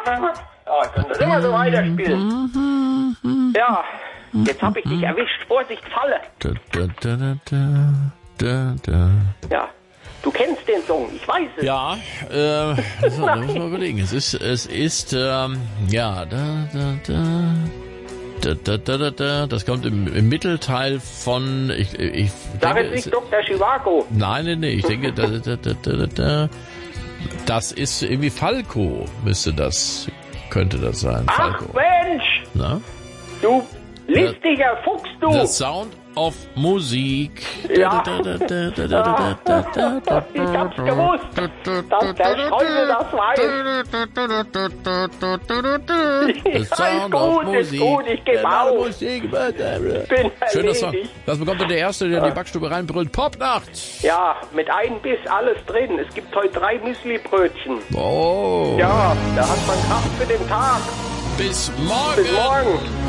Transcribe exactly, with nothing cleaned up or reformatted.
Ja, können das immer so weiterspielen. Ja, jetzt hab ich dich erwischt. Vorsicht, Falle. Da, da, da, da, da, da. Ja, du kennst den Song, ich weiß es. Ja, äh, so, da muss man überlegen. Es ist, es ist, ähm, ja, da, da, da. Da, da, da, da, da. Das kommt im, im Mittelteil von, ich, ich Sag denke, jetzt nicht es, Doktor Chivago. nein, nein, nein, ich denke, da, da, da, da, da. Das ist irgendwie Falco, müsste das, könnte das sein. Ach Falco. Mensch, Na? du listiger Fuchs, du. The Sound of Musik. Ja. Da, da, da, da, da, da, da, da, da, Ich hab's gewusst, dass der Streusel das weiß. The Ist Sound of gut, ist Musik. gut, ich geb Ja, auf. Musik. Bin Schöner Song. erledigt. Was bekommt denn der Erste, der in die Backstube reinbrüllt? Popnacht. Ja, mit einem Biss alles drin. Es gibt heute drei Müsli-Brötchen. Oh. Ja, da hat man Kraft für den Tag. Bis morgen. Bis morgen.